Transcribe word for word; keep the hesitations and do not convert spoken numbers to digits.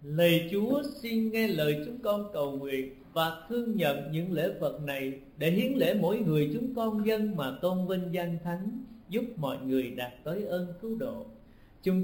Lạy Chúa, xin nghe lời chúng con cầu nguyện và thương nhận những lễ vật này để hiến lễ mỗi người chúng con dân mà tôn vinh danh Thánh, giúp mọi người đạt tới ơn cứu độ.